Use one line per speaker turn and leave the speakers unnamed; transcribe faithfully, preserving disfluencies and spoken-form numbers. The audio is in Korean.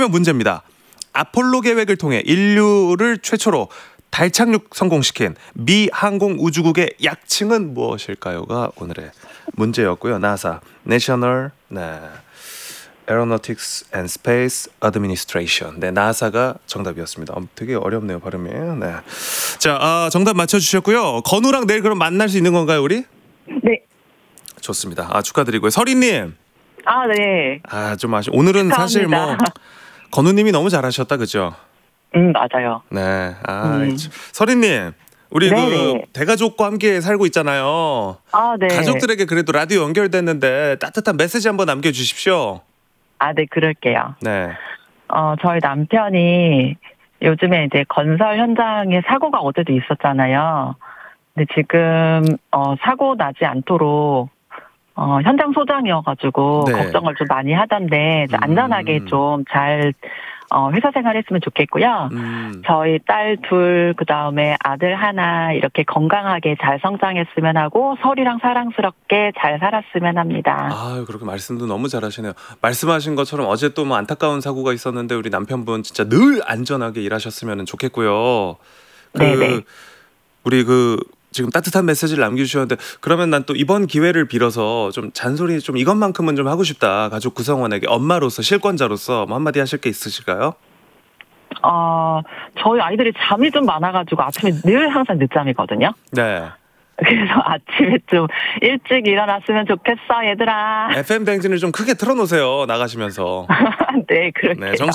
그러면 문제입니다. 아폴로 계획을 통해 인류를 최초로 달 착륙 성공시킨 미 항공우주국의 약칭은 무엇일까요가 오늘의 문제였고요. 나사, National 네, Aeronautics and Space Administration. 네, 나사가 정답이었습니다. 어, 되게 어렵네요, 발음이. 네. 자, 아, 정답 맞춰주셨고요. 건우랑 내일 그럼 만날 수 있는 건가요, 우리?
네.
좋습니다. 아, 축하드리고요. 설희님.
아, 네.
아, 좀 아쉬. 오늘은
축하합니다.
사실 뭐 건우님이 너무 잘하셨다, 그죠?
음, 맞아요.
네. 아,
음.
설희님. 우리
네네.
그 대가족과 함께 살고 있잖아요.
아, 네.
가족들에게 그래도 라디오 연결됐는데 따뜻한 메시지 한번 남겨주십시오.
아, 네, 그럴게요.
네.
어, 저희 남편이 요즘에 이제 건설 현장에 사고가 어제도 있었잖아요. 근데 지금, 어, 사고 나지 않도록, 어, 현장 소장이어가지고,
네.
걱정을 좀 많이 하던데, 좀 안전하게
음.
좀 잘, 어, 회사 생활 했으면 좋겠고요.
음.
저희 딸 둘, 그 다음에 아들 하나, 이렇게 건강하게 잘 성장했으면 하고, 설이랑 사랑스럽게 잘 살았으면 합니다.
아유, 그렇게 말씀도 너무 잘하시네요. 말씀하신 것처럼 어제 또 뭐 안타까운 사고가 있었는데 우리 남편분 진짜 늘 안전하게 일하셨으면 좋겠고요. 그
네네.
우리 그 지금 따뜻한 메시지를 남겨주셨는데 그러면 난 또 이번 기회를 빌어서 좀 잔소리 좀 이것만큼은 좀 하고 싶다. 가족 구성원에게 엄마로서 실권자로서 뭐 한마디 하실 게 있으실까요?
어, 저희 아이들이 잠이 좀 많아가지고 아침에 늘 항상 늦잠이거든요.
네.
그래서 아침에 좀 일찍 일어났으면 좋겠어, 얘들아.
에프엠 댕진을 좀 크게 틀어놓으세요. 나가시면서.
네, 그렇게.
네, 정